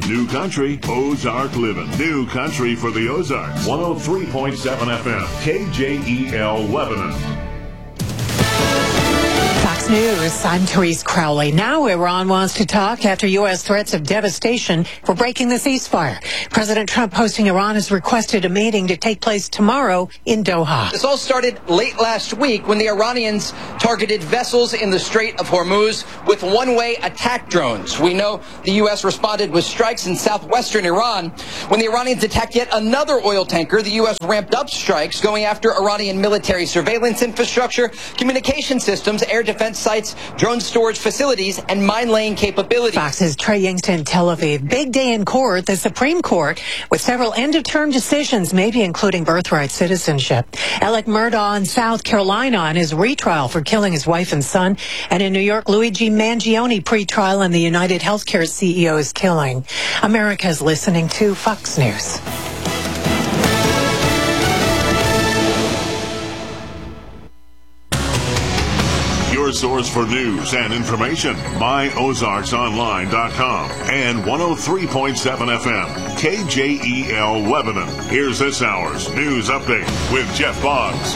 New Country, Ozark Living. New Country for the Ozarks. 103.7 FM, KJEL Lebanon. Fox News, I'm Therese Crowley. Now Iran wants to talk after U.S. threats of devastation for breaking the ceasefire. President Trump hosting Iran has requested a meeting to take place tomorrow in Doha. This all started late last week when the Iranians targeted vessels in the Strait of Hormuz with one-way attack drones. We know the U.S. responded with strikes in southwestern Iran. When the Iranians attacked yet another oil tanker, the U.S. ramped up strikes going after Iranian military surveillance infrastructure, communication systems, air defense sites, drone storage facilities, and mine-laying capabilities. Fox's Trey Yingst in Tel Aviv. Big day in court, the Supreme Court, with several end-of-term decisions, maybe including birthright citizenship. Alec Murdaugh in South Carolina on his retrial for killing his wife and son. And in New York, Luigi Mangione pretrial on the United Healthcare CEO's killing. America's listening to Fox News. Your source for news and information. MyOzarksOnline.com and 103.7 FM, KJEL Lebanon. Here's this hour's news update with Jeff Boggs.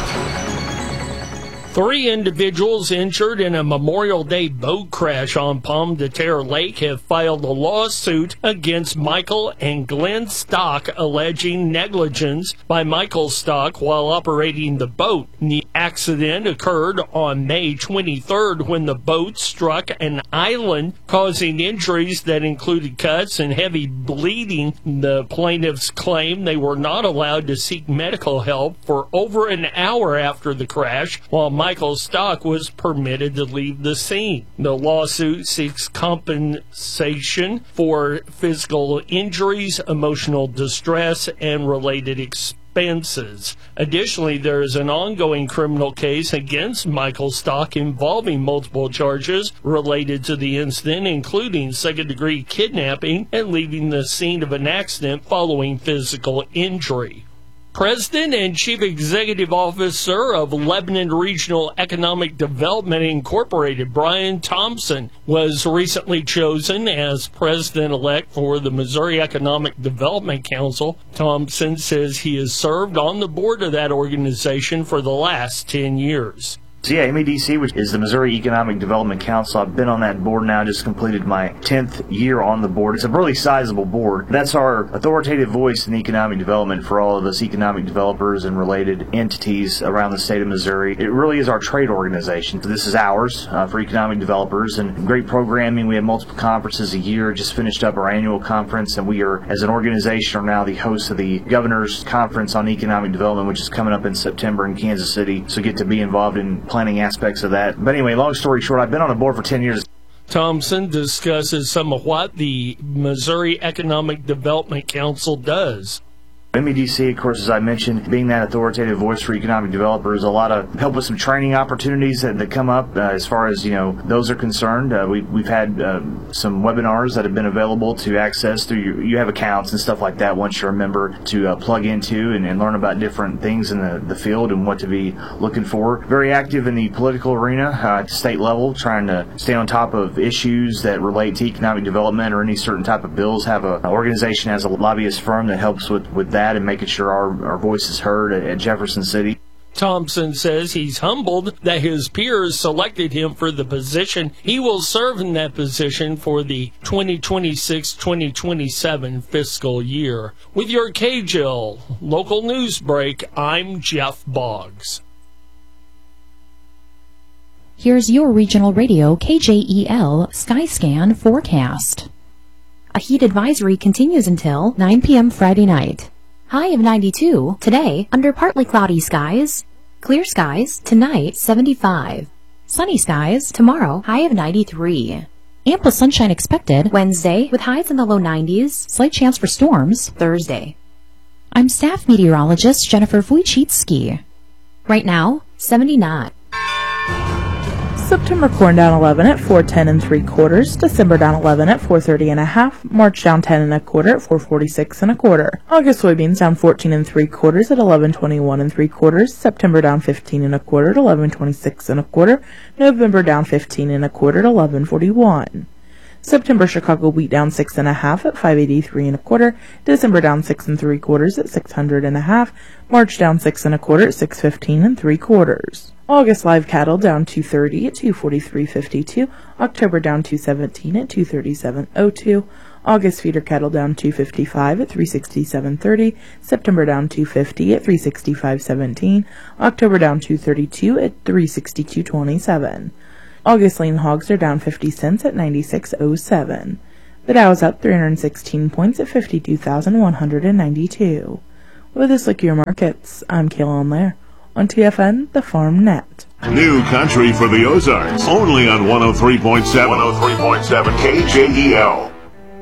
3 individuals injured in a Memorial Day boat crash on Pomme de Terre Lake have filed a lawsuit against Michael and Glenn Stock, alleging negligence by Michael Stock while operating the boat. The accident occurred on May 23rd when the boat struck an island, causing injuries that included cuts and heavy bleeding. The plaintiffs claim they were not allowed to seek medical help for over an hour after the crash, while Michael Stock was permitted to leave the scene. The lawsuit seeks compensation for physical injuries, emotional distress, and related expenses. Additionally, there is an ongoing criminal case against Michael Stock involving multiple charges related to the incident, including second-degree kidnapping and leaving the scene of an accident following physical injury. President and Chief Executive Officer of Lebanon Regional Economic Development Incorporated, Brian Thompson, was recently chosen as president-elect for the Missouri Economic Development Council. Thompson says he has served on the board of that organization for the last 10 years. So yeah, MEDC, which is the Missouri Economic Development Council, I've been on that board now, just completed my 10th year on the board. It's a really sizable board. That's our authoritative voice in economic development for all of us economic developers and related entities around the state of Missouri. It really is our trade organization. So this is ours for economic developers, and great programming. We have multiple conferences a year. Just finished up our annual conference, and we are, as an organization, are now the host of the Governor's Conference on Economic Development, which is coming up in September in Kansas City. So get to be involved in planning aspects of that. But anyway, long story short, I've been on the board for 10 years. Thompson discusses some of what the Missouri Economic Development Council does. MEDC, of course, as I mentioned, being that authoritative voice for economic developers, a lot of help with some training opportunities that come up as far as, those are concerned. We've had some webinars that have been available to access through you have accounts and stuff like that once you're a member to plug into and learn about different things in the field and what to be looking for. Very active in the political arena at the state level, trying to stay on top of issues that relate to economic development or any certain type of bills. Have an organization as a lobbyist firm that helps with that and making sure our voice is heard at Jefferson City. Thompson says he's humbled that his peers selected him for the position. He will serve in that position for the 2026-2027 fiscal year. With your KJEL local news break, I'm Jeff Boggs. Here's your regional radio KJEL Skyscan forecast. A heat advisory continues until 9 p.m. Friday night. High of 92 today under partly cloudy skies. Clear skies tonight 75. Sunny skies tomorrow high of 93. Ample sunshine expected Wednesday with highs in the low 90s. Slight chance for storms Thursday. I'm staff meteorologist Jennifer Wojcicki. Right now 79. September corn down 11 at 410 3/4. December down 11 at 430 1/2. March down 10 1/4 at 446 1/4. August soybeans down 14 3/4 at 1121 3/4. September down 15 1/4 at 1126 1/4. November down 15 1/4 at 1141. September Chicago wheat down 6.5 at $5.83 1/4. December down 6 3/4 at $600 1/2. March down 6 1/4 at $615 3/4. August live cattle down 230 at $243.52. October down 217 at $237.02. August feeder cattle down 255 at $367.30. September down 250 at $365.17. October down 232 at $362.27. August lean hogs are down 50 cents at $96.07. The Dow is up 316 points at 52,192. With this look at your markets, I'm Kayla Lair on TFN, the Farm Net. New country for the Ozarks, only on 103.7 KJEL.